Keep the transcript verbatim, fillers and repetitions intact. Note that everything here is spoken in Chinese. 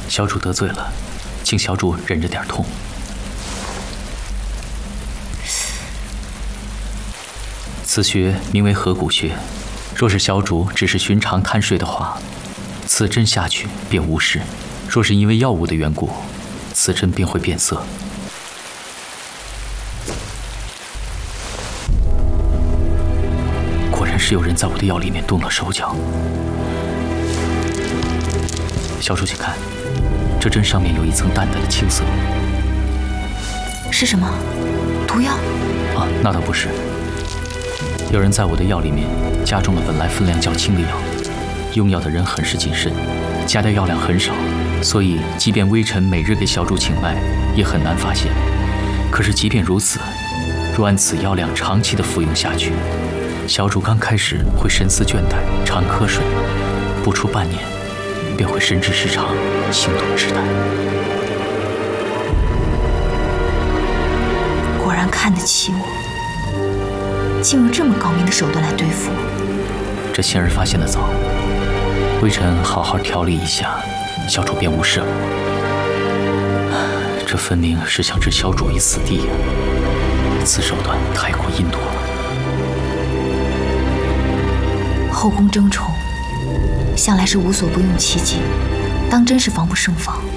小主得罪了，请小主忍着点痛。此穴名为合谷穴，若是小主只是寻常贪睡的话，此针下去便无事；若是因为药物的缘故，此针便会变色。果然是有人在我的药里面动了手脚。小主，请看，这针上面有一层淡淡的青色。 是什么？毒药？ 啊，那倒不是。有人在我的药里面加重了本来分量较轻的药，用药的人很是谨慎，加的药量很少，所以即便微臣每日给小主请脉，也很难发现。可是即便如此，若按此药量长期的服用下去，小主刚开始会神思倦怠、常瞌睡，不出半年，便会神志失常、行动迟怠。 果然看得起我，竟用这么高明的手段来对付我。 这仙儿发现的早，微臣好好调理一下，小主便无事了。这分明是想置小主于死地呀！此手段太过阴毒了。 后宫争宠，向来是无所不用其极，当真是防不胜防。